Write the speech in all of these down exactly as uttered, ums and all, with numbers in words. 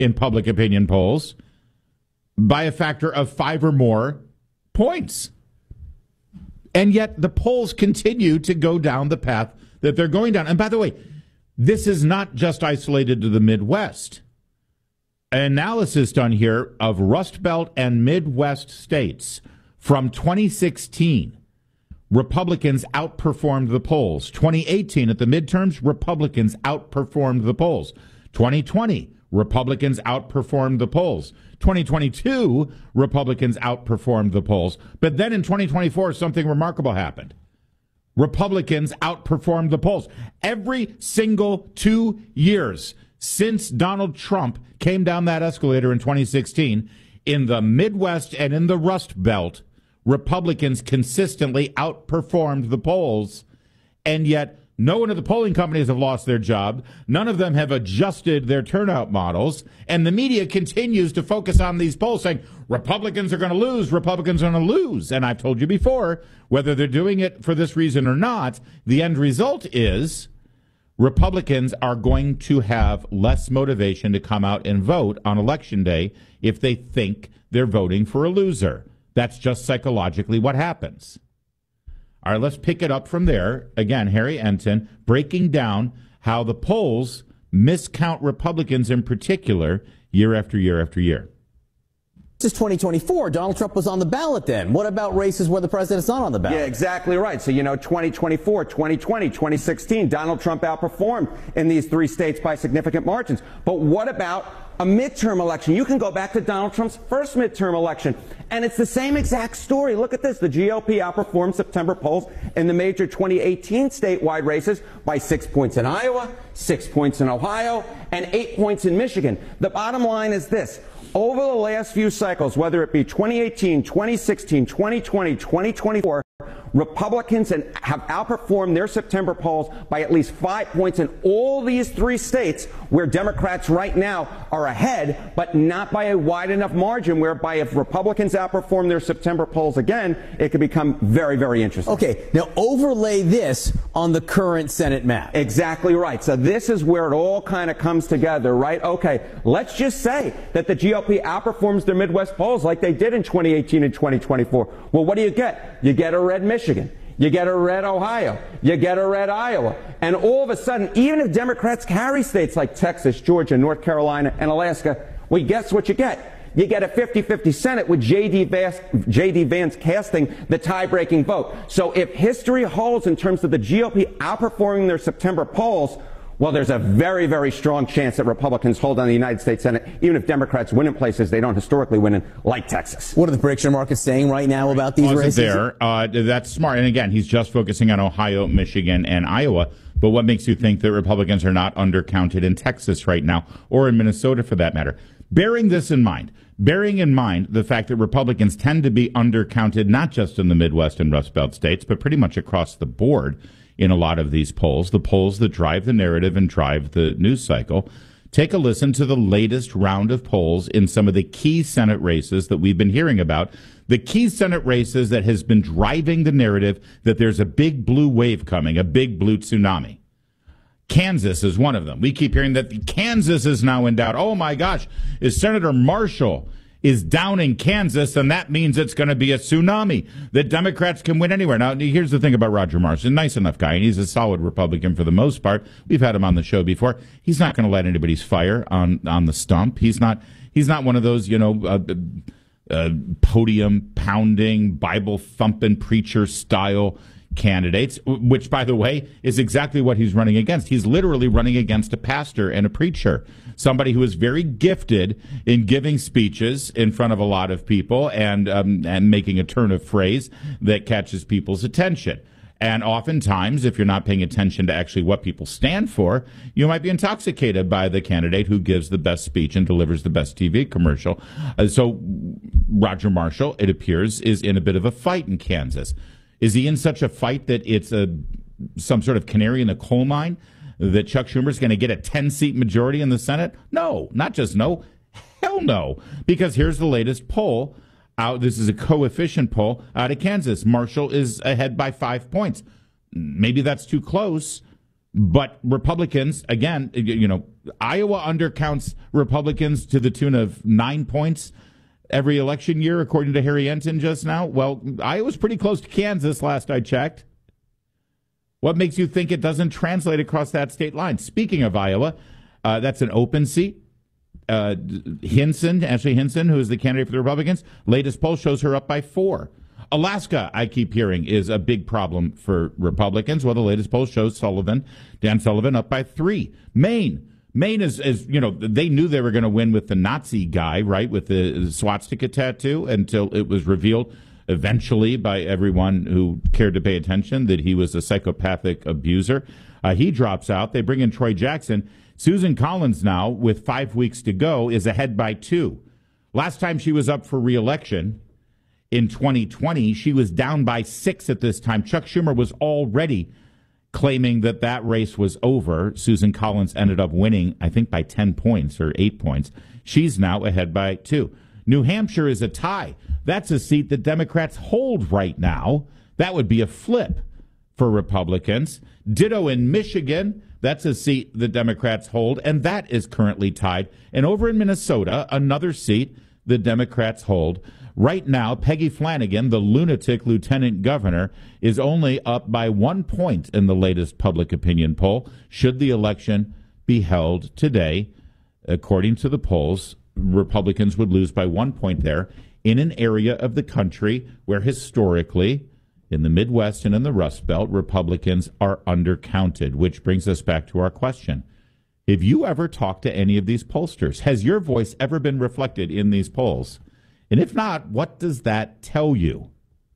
in public opinion polls by a factor of five or more points. And yet the polls continue to go down the path that they're going down. And by the way, this is not just isolated to the Midwest. An analysis done here of Rust Belt and Midwest states from twenty sixteen, Republicans outperformed the polls. twenty eighteen, at the midterms, Republicans outperformed the polls. twenty twenty, Republicans outperformed the polls. twenty twenty-two, Republicans outperformed the polls. But then in twenty twenty-four, something remarkable happened. Republicans outperformed the polls. Every single two years since Donald Trump came down that escalator in twenty sixteen, in the Midwest and in the Rust Belt, Republicans consistently outperformed the polls, and yet no one of the polling companies have lost their job. None of them have adjusted their turnout models, and the media continues to focus on these polls saying Republicans are going to lose, Republicans are going to lose. And I've told you before, whether they're doing it for this reason or not, the end result is Republicans are going to have less motivation to come out and vote on Election Day if they think they're voting for a loser. That's just psychologically what happens. All right, let's pick it up from there. Again, Harry Enton breaking down how the polls miscount Republicans in particular year after year after year. This is twenty twenty-four. Donald Trump was on the ballot then. What about races where the president's not on the ballot? Yeah, exactly right. So, you know, twenty twenty-four, twenty twenty, twenty sixteen, Donald Trump outperformed in these three states by significant margins. But what about a midterm election? You can go back to Donald Trump's first midterm election, and it's the same exact story. Look at this. The G O P outperformed September polls in the major twenty eighteen statewide races by six points in Iowa, six points in Ohio, and eight points in Michigan. The bottom line is this. Over the last few cycles, whether it be twenty eighteen, twenty sixteen, twenty twenty, twenty twenty-four, Republicans have outperformed their September polls by at least five points in all these three states where Democrats right now are ahead, but not by a wide enough margin whereby if Republicans outperform their September polls again, it could become very, very interesting. Okay, now overlay this on the current Senate map. Exactly right. So this is where it all kind of comes together, right? Okay, let's just say that the G O P outperforms their Midwest polls like they did in twenty eighteen and twenty twenty-four. Well, what do you get? You get a red Michigan. You get a red Ohio. You get a red Iowa. And all of a sudden, even if Democrats carry states like Texas, Georgia, North Carolina, and Alaska, well, guess what you get? You get a fifty fifty Senate with J D. Vance, J D. Vance casting the tie-breaking vote. So if history holds in terms of the G O P outperforming their September polls, well, there's a very, very strong chance that Republicans hold on the United States Senate, even if Democrats win in places they don't historically win in, like Texas. What are the prediction markets saying right now about these races? There, uh, that's smart. And again, he's just focusing on Ohio, Michigan, and Iowa. But what makes you think that Republicans are not undercounted in Texas right now, or in Minnesota for that matter? Bearing this in mind, bearing in mind the fact that Republicans tend to be undercounted not just in the Midwest and Rust Belt states, but pretty much across the board in a lot of these polls, the polls that drive the narrative and drive the news cycle. Take a listen to the latest round of polls in some of the key Senate races that we've been hearing about. The key Senate races that has been driving the narrative that there's a big blue wave coming, a big blue tsunami. Kansas is one of them. We keep hearing that Kansas is now in doubt. Oh, my gosh, is Senator Marshall is down in Kansas, and that means it's going to be a tsunami, that Democrats can win anywhere. Now, here's the thing about Roger Marshall. He's a nice enough guy, and he's a solid Republican for the most part. We've had him on the show before. He's not going to let anybody's fire on, on the stump. He's not he's not one of those, you know, uh, uh, podium-pounding, Bible-thumping preacher-style candidates, which, by the way, is exactly what he's running against. He's literally running against a pastor and a preacher, somebody who is very gifted in giving speeches in front of a lot of people and um, and making a turn of phrase that catches people's attention. And oftentimes, if you're not paying attention to actually what people stand for, you might be intoxicated by the candidate who gives the best speech and delivers the best T V commercial. Uh, so Roger Marshall, it appears, is in a bit of a fight in Kansas. Is he in such a fight that it's a some sort of canary in the coal mine, that Chuck Schumer's going to get a ten-seat majority in the Senate? No, not just no, hell no. Because here's the latest poll out. This is a coefficient poll out of Kansas. Marshall is ahead by five points. Maybe that's too close, But Republicans, again, you know, Iowa undercounts Republicans to the tune of nine points every election year, according to Harry Enton just now. Well, Iowa's pretty close to Kansas last I checked. What makes you think it doesn't translate across that state line? Speaking of Iowa, uh, that's an open seat. Uh, Hinson, Ashley Hinson, who is the candidate for the Republicans, latest poll shows her up by four. Alaska, I keep hearing, is a big problem for Republicans. Well, the latest poll shows Sullivan, Dan Sullivan, up by three. Maine. Maine is, is you know, they knew they were going to win with the Nazi guy, right, with the swastika tattoo, until it was revealed eventually by everyone who cared to pay attention that he was a psychopathic abuser. Uh, he drops out. They bring in Troy Jackson. Susan Collins now, with five weeks to go, is ahead by two. Last time she was up for re-election, in twenty twenty, she was down by six at this time. Chuck Schumer was already claiming that that race was over. Susan Collins ended up winning, I think, by ten points or eight points. She's now ahead by two. New Hampshire is a tie. That's a seat that Democrats hold right now. That would be a flip for Republicans. Ditto in Michigan. That's a seat the Democrats hold, and that is currently tied. And over in Minnesota, another seat the Democrats hold. Right now, Peggy Flanagan, the lunatic lieutenant governor, is only up by one point in the latest public opinion poll. Should the election be held today, according to the polls, Republicans would lose by one point there in an area of the country where historically, in the Midwest and in the Rust Belt, Republicans are undercounted, which brings us back to our question. Have you ever talked to any of these pollsters? Has your voice ever been reflected in these polls? And if not, what does that tell you?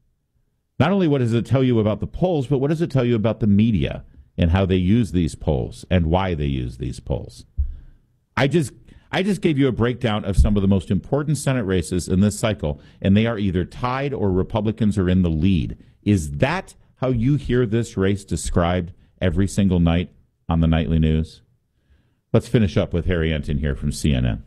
Not only what does it tell you about the polls, but what does it tell you about the media and how they use these polls and why they use these polls? I just I just gave you a breakdown of some of the most important Senate races in this cycle, and they are either tied or Republicans are in the lead. Is that how you hear this race described every single night on the nightly news? Let's finish up with Harry Enton here from C N N.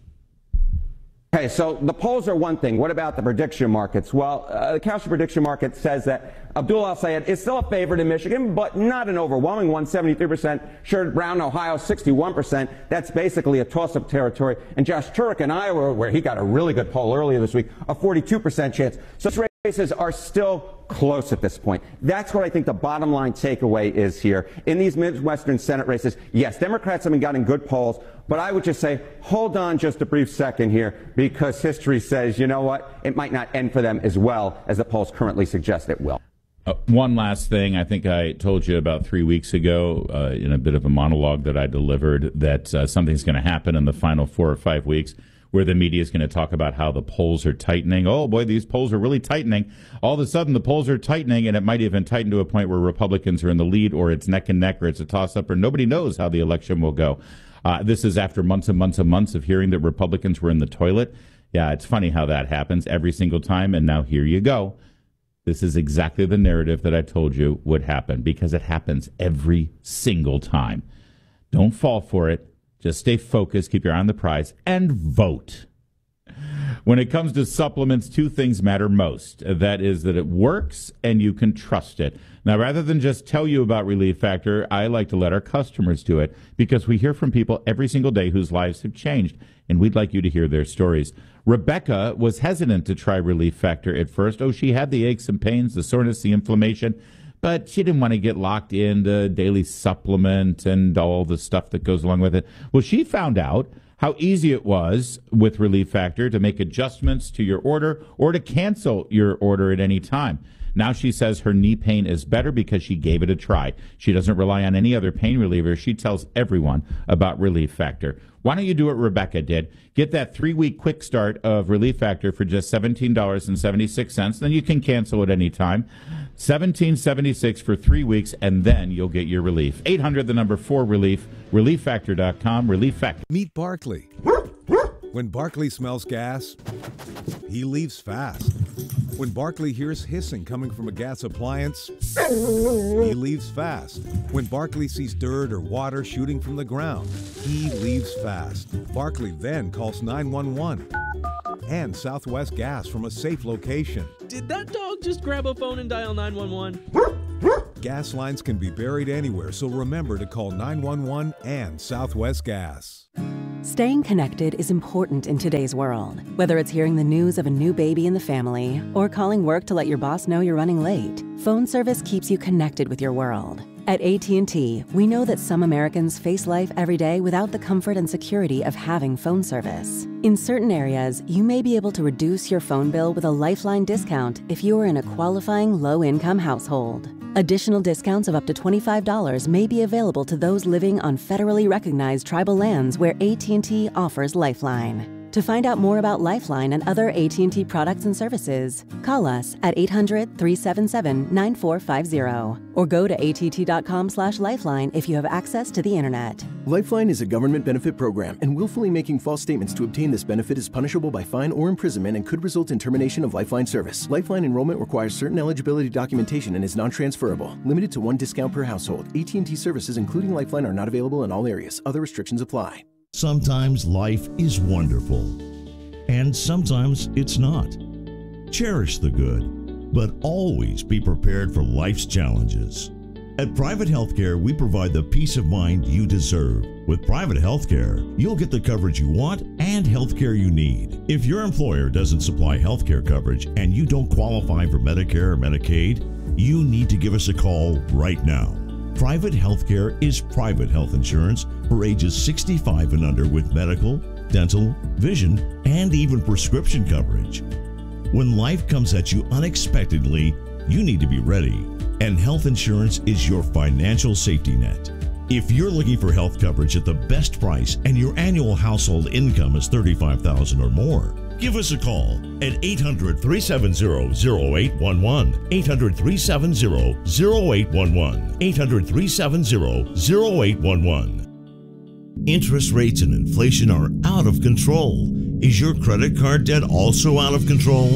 Okay, so the polls are one thing. What about the prediction markets? Well, uh, the Castro prediction market says that Abdul El-Sayed is still a favorite in Michigan, but not an overwhelming one, seventy-three percent. Sherrod Brown in Ohio, sixty-one percent. That's basically a toss-up territory. And Josh Turek in Iowa, where he got a really good poll earlier this week, a forty-two percent chance. So races are still close at this point. That's what I think the bottom line takeaway is here. In these Midwestern Senate races, yes, Democrats have been getting good polls, but I would just say, hold on just a brief second here, because history says, you know what, it might not end for them as well as the polls currently suggest it will. Uh, one last thing. I think I told you about three weeks ago uh, in a bit of a monologue that I delivered that uh, something's going to happen in the final four or five weeks where the media is going to talk about how the polls are tightening. Oh, boy, these polls are really tightening. All of a sudden, the polls are tightening, and it might even tighten to a point where Republicans are in the lead, or it's neck and neck, or it's a toss-up, or nobody knows how the election will go. Uh, this is after months and months and months of hearing that Republicans were in the toilet. Yeah, it's funny how that happens every single time, and now here you go. This is exactly the narrative that I told you would happen, because it happens every single time. Don't fall for it. Just stay focused, keep your eye on the prize, and vote. When it comes to supplements, two things matter most. That is that it works and you can trust it. Now, rather than just tell you about Relief Factor, I like to let our customers do it, because we hear from people every single day whose lives have changed, and we'd like you to hear their stories. Rebecca was hesitant to try Relief Factor at first. Oh, she had the aches and pains, the soreness, the inflammation, but she didn't want to get locked into daily supplement and all the stuff that goes along with it. Well, she found out how easy it was with Relief Factor to make adjustments to your order or to cancel your order at any time. Now she says her knee pain is better because she gave it a try. She doesn't rely on any other pain reliever. She tells everyone about Relief Factor. Why don't you do what Rebecca did? Get that three-week quick start of Relief Factor for just seventeen dollars and seventy-six cents. Then you can cancel at any time. seventeen dollars and seventy-six cents for three weeks, and then you'll get your relief. eight hundred, the number four, relief, relief factor dot com, Relief Factor. Meet Barkley. When Barkley smells gas, he leaves fast. When Barkley hears hissing coming from a gas appliance, he leaves fast. When Barkley sees dirt or water shooting from the ground, he leaves fast. Barkley then calls nine one one and Southwest Gas from a safe location. Did that dog just grab a phone and dial nine one one? Gas lines can be buried anywhere, so remember to call nine one one and Southwest Gas. Staying connected is important in today's world. Whether it's hearing the news of a new baby in the family or calling work to let your boss know you're running late, phone service keeps you connected with your world. At A T and T, we know that some Americans face life every day without the comfort and security of having phone service. In certain areas, you may be able to reduce your phone bill with a Lifeline discount if you are in a qualifying low-income household. Additional discounts of up to twenty-five dollars may be available to those living on federally recognized tribal lands where A T and T offers Lifeline. To find out more about Lifeline and other A T and T products and services, call us at eight hundred, three seven seven, nine four five zero or go to A T T dot com slash lifeline if you have access to the internet. Lifeline is a government benefit program, and willfully making false statements to obtain this benefit is punishable by fine or imprisonment and could result in termination of Lifeline service. Lifeline enrollment requires certain eligibility documentation and is non-transferable. Limited to one discount per household. A T and T services, including Lifeline, are not available in all areas. Other restrictions apply. Sometimes life is wonderful, and sometimes it's not. Cherish the good, but always be prepared for life's challenges. At Private Healthcare, we provide the peace of mind you deserve. With Private Healthcare, you'll get the coverage you want and healthcare you need. If your employer doesn't supply healthcare coverage and you don't qualify for Medicare or Medicaid, you need to give us a call right now. Private Healthcare is private health insurance for ages sixty-five and under with medical, dental, vision, and even prescription coverage. When life comes at you unexpectedly, you need to be ready, and health insurance is your financial safety net. If you're looking for health coverage at the best price and your annual household income is thirty-five thousand dollars or more, give us a call at eight hundred, three seven zero, zero eight one one, eight hundred, three seven zero, zero eight one one, eight hundred, three seven zero, zero eight one one. Interest rates and inflation are out of control. Is your credit card debt also out of control?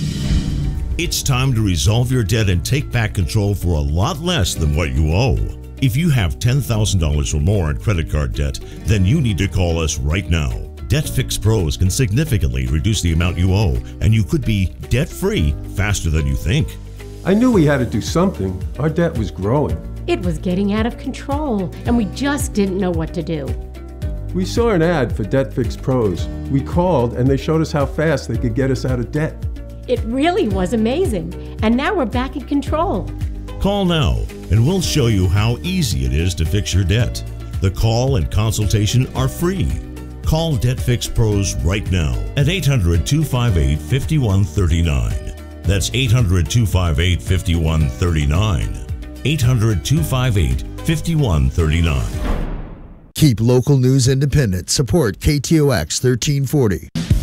It's time to resolve your debt and take back control for a lot less than what you owe. If you have ten thousand dollars or more in credit card debt, then you need to call us right now. DebtFix Pros can significantly reduce the amount you owe, and you could be debt-free faster than you think. I knew we had to do something. Our debt was growing. It was getting out of control, and we just didn't know what to do. We saw an ad for DebtFix Pros. We called, and they showed us how fast they could get us out of debt. It really was amazing, and now we're back in control. Call now, and we'll show you how easy it is to fix your debt. The call and consultation are free. Call DebtFix Pros right now at eight hundred, two five eight, five one three nine. That's eight hundred, two five eight, five one three nine. eight hundred, two five eight, five one three nine. Keep local news independent. Support K T O X thirteen forty.